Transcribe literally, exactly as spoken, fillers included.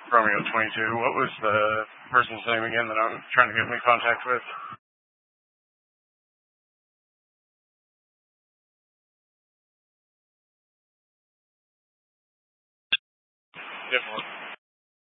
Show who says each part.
Speaker 1: Romeo twenty-two. What was the person's name again that I'm trying to get in contact with? Definitely.